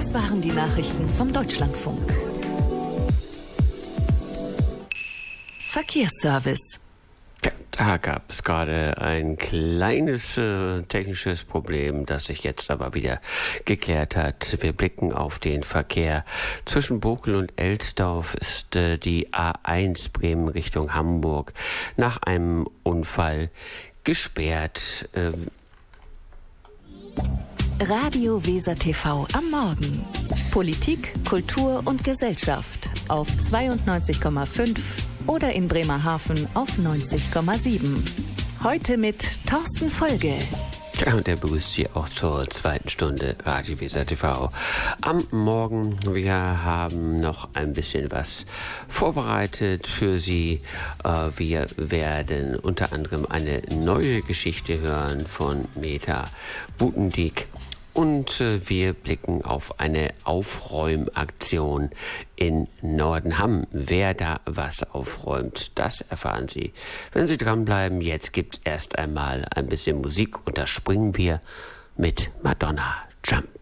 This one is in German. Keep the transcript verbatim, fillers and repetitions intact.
Das waren die Nachrichten vom Deutschlandfunk. Verkehrsservice. Ja, da gab es gerade ein kleines äh, technisches Problem, das sich jetzt aber wieder geklärt hat. Wir blicken auf den Verkehr. Zwischen Bokel und Elsdorf ist äh, die A eins Bremen Richtung Hamburg nach einem Unfall gesperrt. Äh, Radio Weser T V am Morgen. Politik, Kultur und Gesellschaft auf zweiundneunzig Komma fünf oder in Bremerhaven auf neunzig Komma sieben. Heute mit Thorsten Folge. Ja, und der begrüßt Sie auch zur zweiten Stunde Radio Weser T V am Morgen. Wir haben noch ein bisschen was vorbereitet für Sie. Wir werden unter anderem eine neue Geschichte hören von Meta Butendieck. Und äh, wir blicken auf eine Aufräumaktion in Nordenham. Wer da was aufräumt, das erfahren Sie, wenn Sie dranbleiben. Jetzt gibt's erst einmal ein bisschen Musik und da springen wir mit Madonna Jump.